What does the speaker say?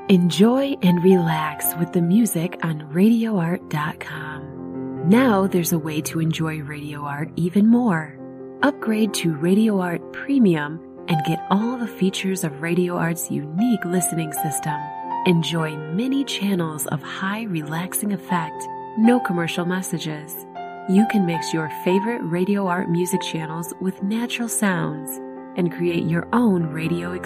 Enjoy and relax with the music on RadioArt.com. Now there's a way to enjoy Radio Art even more. Upgrade to Radio Art Premium and get all the features of Radio Art's unique listening system. Enjoy many channels of high relaxing effect, no commercial messages. You can mix your favorite Radio Art music channels with natural sounds and create your own radio experience.